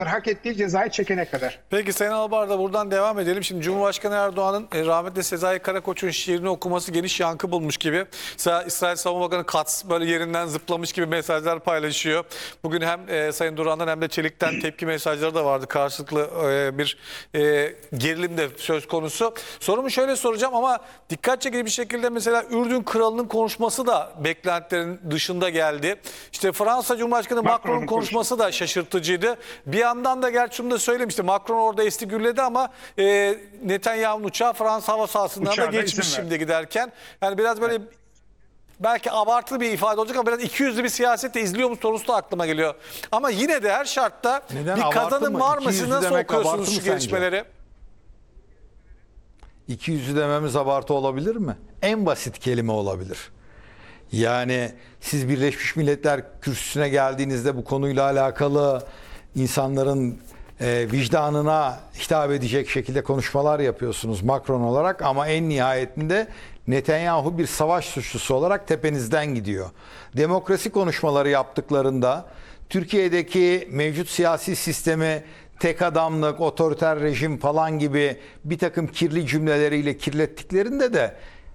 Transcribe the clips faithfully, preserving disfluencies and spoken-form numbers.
hak ettiği cezayı çekene kadar. Peki Sayın Albar'da buradan devam edelim. Şimdi Cumhurbaşkanı Erdoğan'ın e, rahmetli Sezai Karakoç'un şiirini okuması geniş yankı bulmuş gibi. Mesela İsrail Savunma Bakanı Katz böyle yerinden zıplamış gibi mesajlar paylaşıyor. Bugün hem e, Sayın Duran'dan hem de Çelik'ten tepki mesajları da vardı. Karşılıklı e, bir e, gerilim de söz konusu. Sorumu şöyle soracağım ama dikkat çekici bir şekilde mesela Ürdün Kralı'nın konuşması da beklentilerin dışında geldi. İşte Fransa Cumhurbaşkanı Macron'un Macron'un konuşması da şaşırtıcıydı. Bir yandan da gerçi şunu da söylemişti. Macron orada esti gürledi ama e, Netanyahu'nun uçağı Fransa hava sahasından da Uçağa da geçmiş izin şimdi verdi. giderken. Yani biraz böyle belki abartılı bir ifade olacak ama biraz ikiyüzlü bir siyaset de izliyor mu sorusu da aklıma geliyor. Ama yine de her şartta Neden? bir Abartı kazanım mı? var mı? Siz İkiyüzlü nasıl demek abartı okuyorsunuz mı şu sence? gelişmeleri? İki yüzlü dememiz abartı olabilir mi? En basit kelime olabilir. Yani siz Birleşmiş Milletler Kürsüsü'ne geldiğinizde bu konuyla alakalı insanların e, vicdanına hitap edecek şekilde konuşmalar yapıyorsunuz Macron olarak ama en nihayetinde Netanyahu bir savaş suçlusu olarak tepenizden gidiyor. Demokrasi konuşmaları yaptıklarında Türkiye'deki mevcut siyasi sistemi tek adamlık, otoriter rejim falan gibi bir takım kirli cümleleriyle kirlettiklerinde de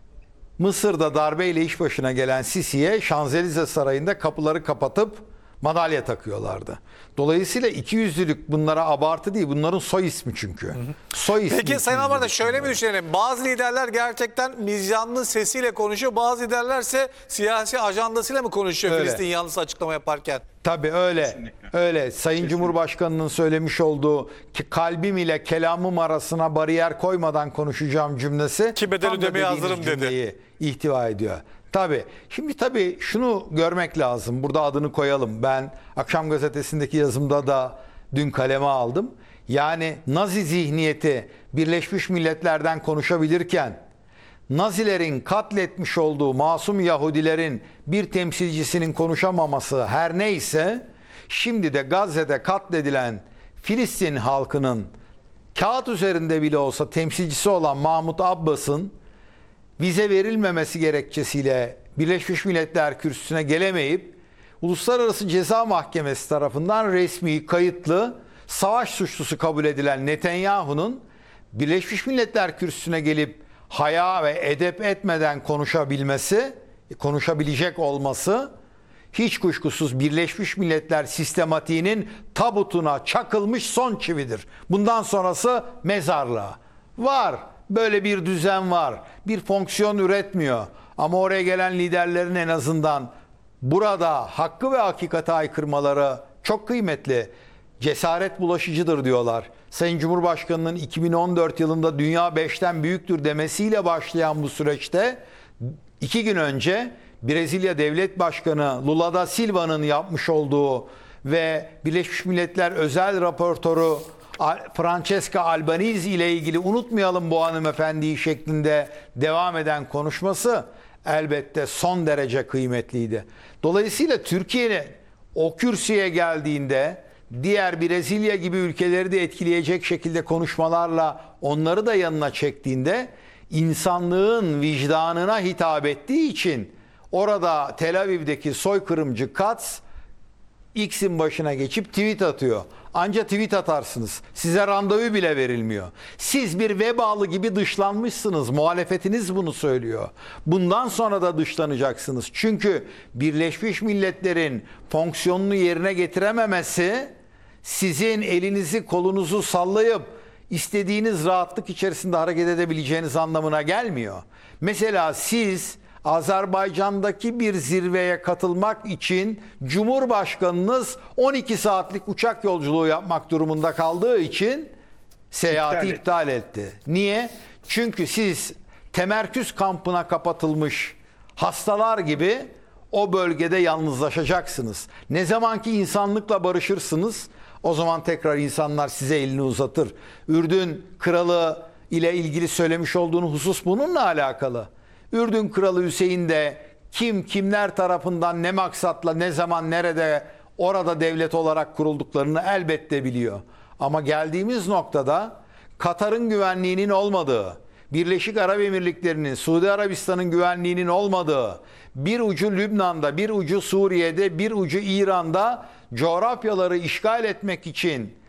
Mısır'da darbeyle iş başına gelen Sisi'ye Şanzelize Sarayı'nda kapıları kapatıp madalya takıyorlardı. Dolayısıyla ikiyüzlülük bunlara abartı değil. Bunların soy ismi çünkü. Hı hı. Soy ismi. Peki Sayın Albar'da ikiyüzlülük şöyle mi bunlar. düşünelim? Bazı liderler gerçekten mizyanlı sesiyle konuşuyor. Bazı liderlerse siyasi ajandasıyla mı konuşuyor Öyle. Filistin yanlısı açıklama yaparken? Tabii öyle. Kesinlikle. Öyle. Sayın Kesinlikle. Cumhurbaşkanı'nın söylemiş olduğu ki kalbim ile kelamım arasına bariyer koymadan konuşacağım cümlesi Ki bedel tam da ödemeye dediğiniz hazırım dedi. cümleyi ihtiva ediyor. Tabii. Şimdi tabii şunu görmek lazım. Burada adını koyalım. Ben Akşam Gazetesi'ndeki yazımda da dün kaleme aldım. Yani Nazi zihniyeti Birleşmiş Milletler'den konuşabilirken Nazilerin katletmiş olduğu masum Yahudilerin bir temsilcisinin konuşamaması her neyse, şimdi de Gazze'de katledilen Filistin halkının kağıt üzerinde bile olsa temsilcisi olan Mahmut Abbas'ın vize verilmemesi gerekçesiyle Birleşmiş Milletler Kürsüsü'ne gelemeyip Uluslararası Ceza Mahkemesi tarafından resmi kayıtlı savaş suçlusu kabul edilen Netanyahu'nun Birleşmiş Milletler Kürsüsü'ne gelip haya ve edep etmeden konuşabilmesi, konuşabilecek olması hiç kuşkusuz Birleşmiş Milletler sistematiğinin tabutuna çakılmış son çividir. Bundan sonrası mezarlığa. Var. Böyle bir düzen var. Bir fonksiyon üretmiyor. Ama oraya gelen liderlerin en azından burada hakkı ve hakikate aykırmaları çok kıymetli. Cesaret bulaşıcıdır diyorlar. Sayın Cumhurbaşkanı'nın iki bin on dört yılında dünya beşten büyüktür demesiyle başlayan bu süreçte iki gün önce Brezilya Devlet Başkanı Lula da Silva'nın yapmış olduğu ve Birleşmiş Milletler özel raportörü Francesca Albanese ile ilgili unutmayalım bu hanımefendiyi şeklinde devam eden konuşması elbette son derece kıymetliydi. Dolayısıyla Türkiye'nin o kürsüye geldiğinde diğer Brezilya gibi ülkeleri de etkileyecek şekilde konuşmalarla onları da yanına çektiğinde insanlığın vicdanına hitap ettiği için orada Tel Aviv'deki soykırımcı Katz X'in başına geçip tweet atıyor. Anca tweet atarsınız. Size randevu bile verilmiyor. Siz bir vebalı gibi dışlanmışsınız. Muhalefetiniz bunu söylüyor. Bundan sonra da dışlanacaksınız. Çünkü Birleşmiş Milletler'in fonksiyonunu yerine getirememesi sizin elinizi kolunuzu sallayıp istediğiniz rahatlık içerisinde hareket edebileceğiniz anlamına gelmiyor. Mesela siz Azerbaycan'daki bir zirveye katılmak için Cumhurbaşkanınız on iki saatlik uçak yolculuğu yapmak durumunda kaldığı için seyahati İptal iptal etti. Niye? Çünkü siz temerküz kampına kapatılmış hastalar gibi o bölgede yalnızlaşacaksınız. Ne zamanki insanlıkla barışırsınız, o zaman tekrar insanlar size elini uzatır. Ürdün kralı ile ilgili söylemiş olduğun husus bununla alakalı. Ürdün Kralı Hüseyin de kim kimler tarafından ne maksatla ne zaman nerede orada devlet olarak kurulduklarını elbette biliyor. Ama geldiğimiz noktada Katar'ın güvenliğinin olmadığı, Birleşik Arap Emirlikleri'nin, Suudi Arabistan'ın güvenliğinin olmadığı, bir ucu Lübnan'da, bir ucu Suriye'de, bir ucu İran'da coğrafyaları işgal etmek için